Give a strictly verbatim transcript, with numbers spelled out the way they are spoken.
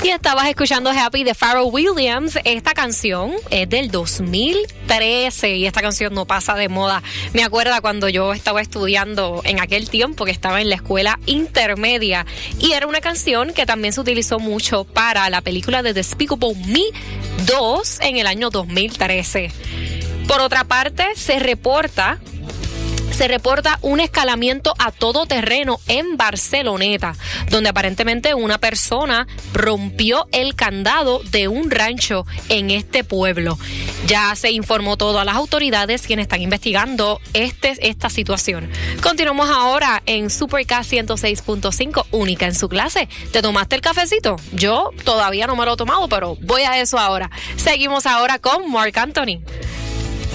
Y estabas escuchando Happy de Pharrell Williams. Esta canción es del dos mil trece y esta canción no pasa de moda. Me acuerda cuando yo estaba estudiando en aquel tiempo, que estaba en la escuela intermedia, y era una canción que también se utilizó mucho para la película de Despicable Me dos en el año dos mil trece. Por otra parte, se reporta Se reporta un escalamiento a todo terreno en Barceloneta, donde aparentemente una persona rompió el candado de un rancho en este pueblo. Ya se informó todo a las autoridades, quienes están investigando este, esta situación. Continuamos ahora en Super K ciento seis punto cinco, única en su clase. ¿Te tomaste el cafecito? Yo todavía no me lo he tomado, pero voy a eso ahora. Seguimos ahora con Marc Anthony.